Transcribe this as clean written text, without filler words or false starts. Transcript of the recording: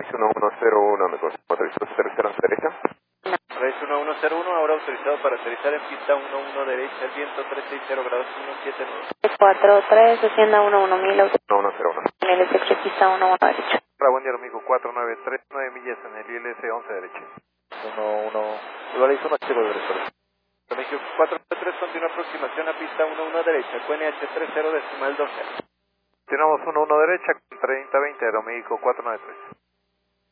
Raíz 1101, me consigo autorizado tercera derecha. Raíz 1101, ahora autorizado para aterrizar en pista 11 derecha, el viento 360 grados 179. 43, Hacienda 11000, 1101. en el sector pista 11 derecha. Hola, buen día, amigo. 493, 9 millas en el ILS 11 derecha. 11, Raíz 1 chico de derecha. México 493, continúa aproximación a pista 11 derecha, QNH 30 decimal 12. Continuamos 11 derecha, 3020, Aeroméxico 493.